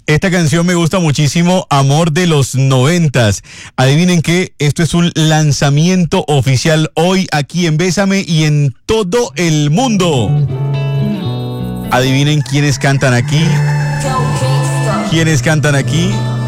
Esta canción me gusta muchísimo, Amor de los 90s. Adivinen que esto es un lanzamiento oficial hoy aquí en Bésame y en todo el mundo. Adivinen quiénes cantan aquí. ¿Quiénes cantan aquí?